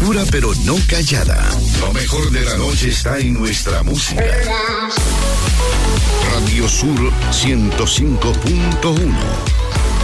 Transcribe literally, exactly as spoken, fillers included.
Segura pero no callada. Lo mejor de la noche está en nuestra música. Radio Sur ciento cinco punto uno.